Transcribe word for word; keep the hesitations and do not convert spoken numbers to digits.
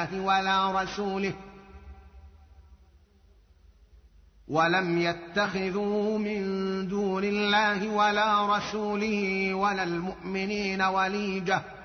ولا رسوله ولم يتخذوا من دون الله ولا رسوله ولا المؤمنين وليجة